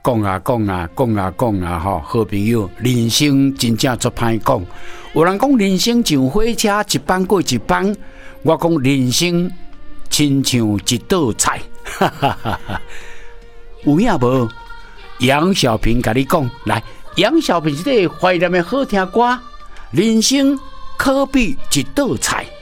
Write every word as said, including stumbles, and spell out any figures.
讲啊讲啊讲啊讲啊吼，好朋友，人生真正足歹讲。有人讲人生像火车，一班过一班。我讲人生亲像一道菜，哈哈哈哈！有影无？杨小平甲你讲，来，杨小平这个怀念的好听歌，人生可比一道菜。